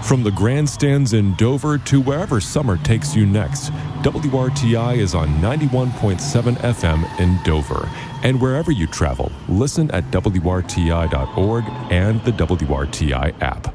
From the grandstands in Dover to wherever summer takes you next, WRTI is on 91.7 FM in Dover. And wherever you travel, listen at WRTI.org and the WRTI app.